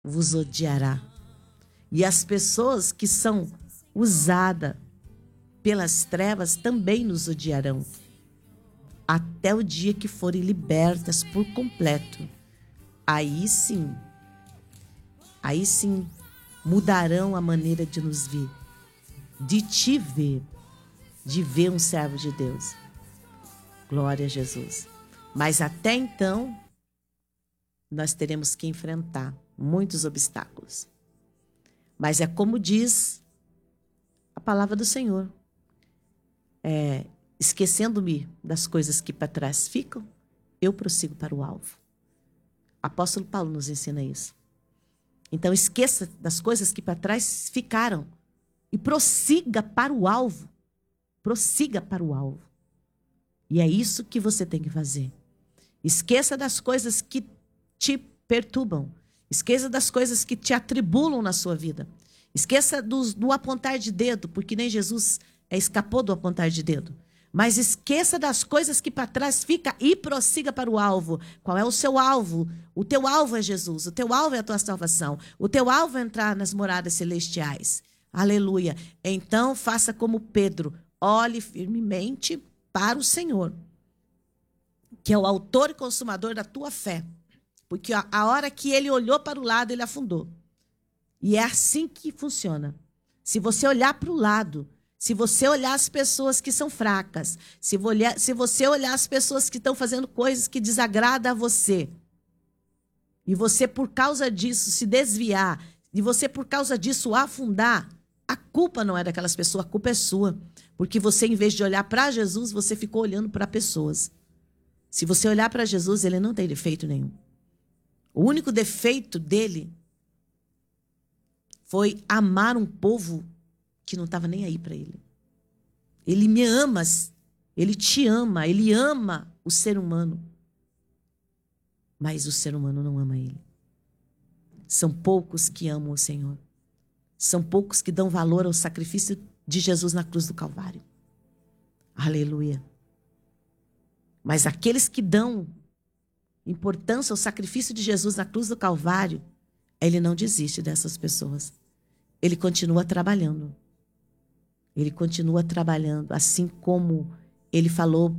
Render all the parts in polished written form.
vos odiará. E as pessoas que são usadas pelas trevas também nos odiarão, até o dia que forem libertas por completo. Aí sim mudarão a maneira de nos ver, de te ver, de ver um servo de Deus. Glória a Jesus. Mas até então, nós teremos que enfrentar muitos obstáculos. Mas é como diz a palavra do Senhor. Esquecendo-me das coisas que para trás ficam, eu prossigo para o alvo. Apóstolo Paulo nos ensina isso. Então esqueça das coisas que para trás ficaram e prossiga para o alvo. Prossiga para o alvo. E é isso que você tem que fazer. Esqueça das coisas que te perturbam. Esqueça das coisas que te atribulam na sua vida. Esqueça do apontar de dedo, porque nem Jesus escapou do apontar de dedo. Mas esqueça das coisas que para trás fica e prossiga para o alvo. Qual é o seu alvo? O teu alvo é Jesus. O teu alvo é a tua salvação. O teu alvo é entrar nas moradas celestiais. Aleluia. Então faça como Pedro. Olhe firmemente para o Senhor, que é o autor e consumador da tua fé. Porque a hora que ele olhou para o lado, ele afundou. E é assim que funciona. Se você olhar para o lado, se você olhar as pessoas que são fracas, se você olhar as pessoas que estão fazendo coisas que desagradam a você, e você por causa disso se desviar, e você por causa disso afundar, a culpa não é daquelas pessoas, a culpa é sua. Porque você, em vez de olhar para Jesus, você ficou olhando para pessoas. Se você olhar para Jesus, ele não tem defeito nenhum. O único defeito dele foi amar um povo que não estava nem aí para ele. Ele me ama, ele te ama, ele ama o ser humano. Mas o ser humano não ama ele. São poucos que amam o Senhor. São poucos que dão valor ao sacrifício de Jesus na cruz do Calvário. Aleluia. Mas aqueles que dão importância ao sacrifício de Jesus na cruz do Calvário, ele não desiste dessas pessoas. Ele continua trabalhando. Ele continua trabalhando, assim como ele falou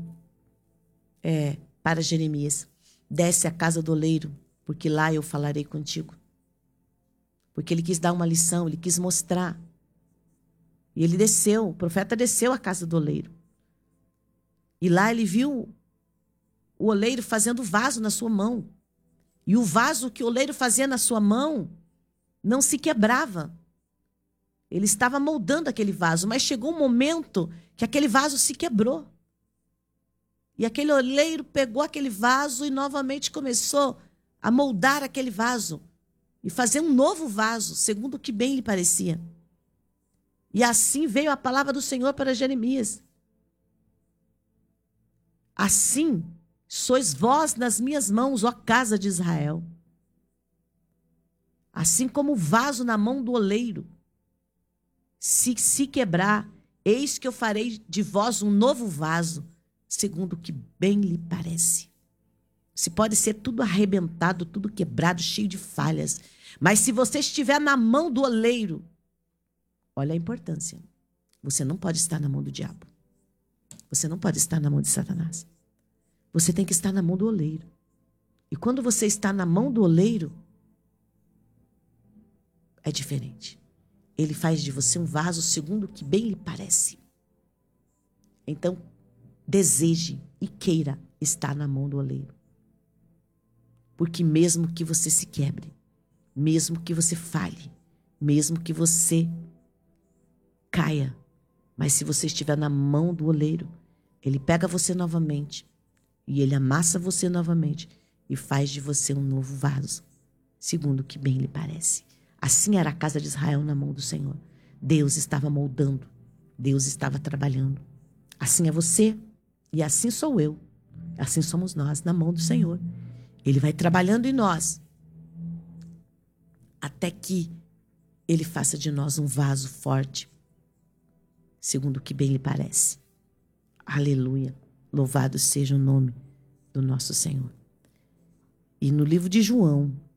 para Jeremias: desce à casa do oleiro, porque lá eu falarei contigo. Porque ele quis dar uma lição, ele quis mostrar. E ele desceu, o profeta desceu à casa do oleiro. E lá ele viu o oleiro fazendo vaso na sua mão. E o vaso que o oleiro fazia na sua mão não se quebrava. Ele estava moldando aquele vaso, mas chegou um momento que aquele vaso se quebrou. E aquele oleiro pegou aquele vaso e novamente começou a moldar aquele vaso e fazer um novo vaso, segundo o que bem lhe parecia. E assim veio a palavra do Senhor para Jeremias. Assim sois vós nas minhas mãos, ó casa de Israel. Assim como o vaso na mão do oleiro, se quebrar, eis que eu farei de vós um novo vaso, segundo o que bem lhe parece. Se pode ser tudo arrebentado, tudo quebrado, cheio de falhas, mas se você estiver na mão do oleiro, olha a importância. Você não pode estar na mão do diabo. Você não pode estar na mão de Satanás. Você tem que estar na mão do oleiro. E quando você está na mão do oleiro, é diferente. Ele faz de você um vaso segundo o que bem lhe parece. Então, deseje e queira estar na mão do oleiro. Porque mesmo que você se quebre, mesmo que você falhe, mesmo que você caia, mas se você estiver na mão do oleiro, ele pega você novamente e ele amassa você novamente e faz de você um novo vaso, segundo o que bem lhe parece. Assim era a casa de Israel na mão do Senhor. Deus estava moldando, Deus estava trabalhando. Assim é você e assim sou eu. Assim somos nós na mão do Senhor. Ele vai trabalhando em nós até que ele faça de nós um vaso forte, segundo o que bem lhe parece. Aleluia. Louvado seja o nome do nosso Senhor. E no livro de João,